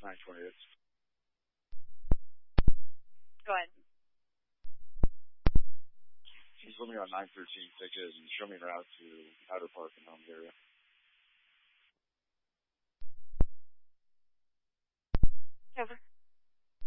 928. Go ahead. Can you put me on 913 ticket and show me around to Outer Park and home area?